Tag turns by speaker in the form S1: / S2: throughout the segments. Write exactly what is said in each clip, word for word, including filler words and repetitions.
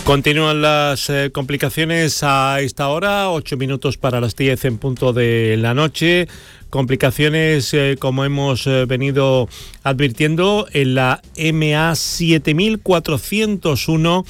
S1: Continúan las eh, complicaciones a esta hora, ocho minutos para las diez en punto de la noche. Complicaciones, eh, como hemos eh, venido advirtiendo, en la M A siete mil cuatrocientos uno,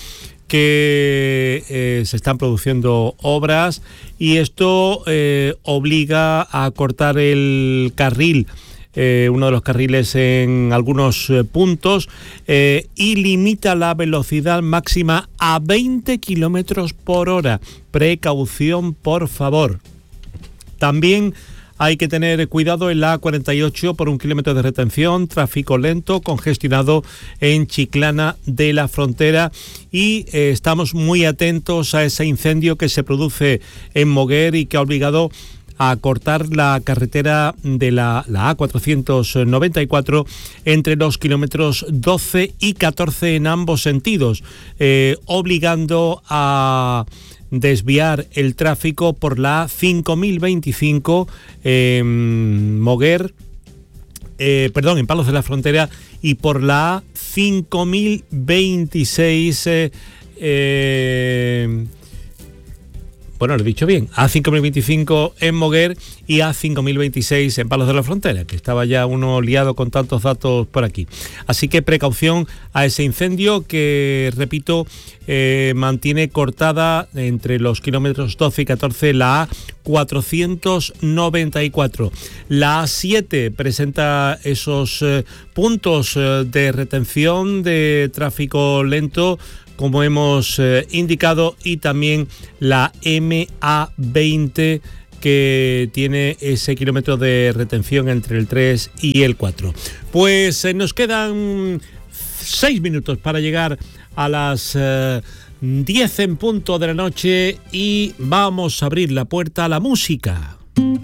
S1: que eh, se están produciendo obras y esto eh, obliga a cortar el carril. Eh, uno de los carriles en algunos eh, puntos eh, y limita la velocidad máxima a veinte kilómetros por hora. Precaución, por favor. También hay que tener cuidado en la A cuarenta y ocho por un kilómetro de retención, tráfico lento, congestionado en Chiclana de la Frontera y eh, estamos muy atentos a ese incendio que se produce en Moguer y que ha obligado a cortar la carretera de la, la A cuatrocientos noventa y cuatro entre los kilómetros doce y catorce en ambos sentidos, eh, obligando a desviar el tráfico por la A cinco mil veinticinco en eh, Moguer, eh, perdón, en Palos de la Frontera, y por la A cinco mil veintiséis eh, eh, bueno, lo he dicho bien, A cinco mil veinticinco en Moguer y A cinco mil veintiséis en Palos de la Frontera, que estaba ya uno liado con tantos datos por aquí. Así que precaución a ese incendio que, repito, eh, mantiene cortada entre los kilómetros doce y catorce la A cuatrocientos noventa y cuatro. La A siete presenta esos eh, puntos eh, de retención de tráfico lento, como hemos eh, indicado, y también la M A veinte, que tiene ese kilómetro de retención entre el tres y el cuatro. Pues eh, nos quedan seis minutos para llegar a las eh, diez en punto de la noche y vamos a abrir la puerta a la música.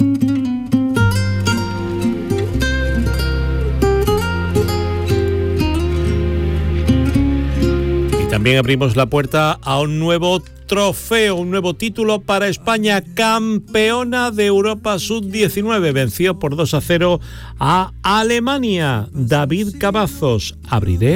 S1: También abrimos la puerta a un nuevo trofeo, un nuevo título para España, campeona de Europa sub diecinueve. Venció por dos a cero a Alemania. David Cavazos. Abriré